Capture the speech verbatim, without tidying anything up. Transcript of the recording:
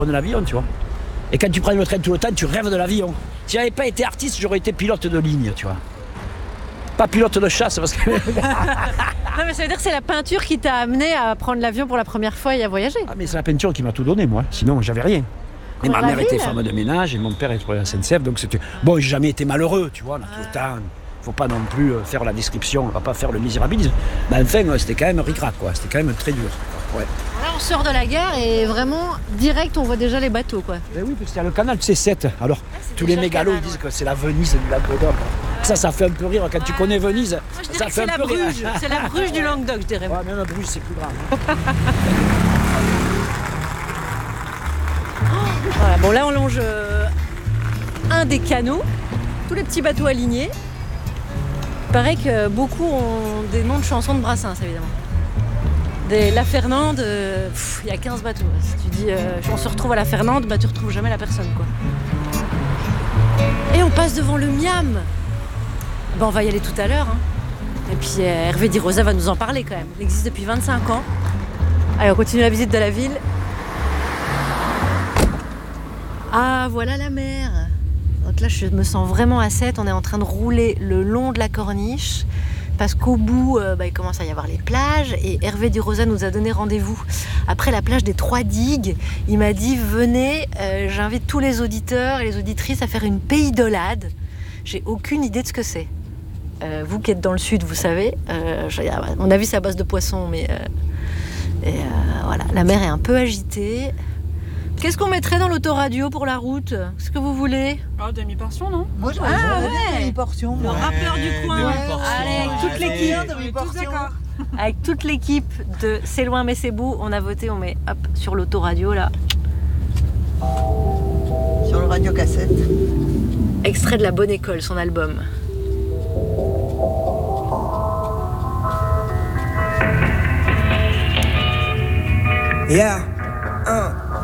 de l'avion, tu vois. Et quand tu prends le train tout le temps, tu rêves de l'avion. Si j'avais pas été artiste, j'aurais été pilote de ligne, tu vois. Pas pilote de chasse, parce que... Non, mais ça veut dire que c'est la peinture qui t'a amené à prendre l'avion pour la première fois et à voyager. Ah, mais c'est la peinture qui m'a tout donné, moi. Sinon, j'avais rien. Et ma mère était femme de ménage et mon père était à la S N C F, donc c'était... Bon, j'ai jamais été malheureux, tu vois, on a tout le temps... Faut pas non plus faire la description, on va pas faire le misérabilisme. Mais enfin, c'était quand même ric-rac, quoi. C'était quand même très dur. Ouais. Là, on sort de la gare et vraiment, direct, on voit déjà les bateaux, quoi. Ben oui, parce qu'il y a le canal C sept. Alors, ah, tous les mégalos ils disent que c'est la Venise du Languedoc. Ah, ça, ça fait un peu rire quand tu connais Venise. Moi, je dirais ça que fait c'est un la peu Bruges. rire. C'est la Bruges du Languedoc, je dirais. Ouais, même la Bruges, c'est plus grave. Voilà, bon, là, on longe euh, un des canaux. Tous les petits bateaux alignés. Il paraît que beaucoup ont des noms de chansons de Brassens, évidemment. Des La Fernande, il y a quinze bateaux. Si tu dis euh, on se retrouve à La Fernande, bah, tu ne retrouves jamais la personne, quoi. Et on passe devant le Miam. Bah, on va y aller tout à l'heure. Hein. Et puis euh, Hervé Di Rosa va nous en parler quand même. Il existe depuis vingt-cinq ans. Allez, on continue la visite de la ville. Ah, voilà la mer. Donc là, je me sens vraiment à sept. On est en train de rouler le long de la corniche parce qu'au bout, euh, bah, il commence à y avoir les plages et Hervé Di Rosa nous a donné rendez-vous après la plage des Trois Digues. Il m'a dit, venez, euh, j'invite tous les auditeurs et les auditrices à faire une péidolade. J'ai aucune idée de ce que c'est. Euh, vous qui êtes dans le sud, vous savez. Euh, à mon avis, c'est à base de poissons, mais euh, et, euh, voilà, la mer est un peu agitée. Qu'est-ce qu'on mettrait dans l'autoradio pour la route? Ce que vous voulez? Ah, demi-portion, non? Moi, je Ah ouais, demi-portion. Le rappeur du coin. Ouais, Allez, avec toute l'équipe. Avec toute l'équipe de C'est loin mais c'est beau, on a voté, on met hop sur l'autoradio là. Sur le radio cassette. Extrait de La Bonne École, son album. Yeah.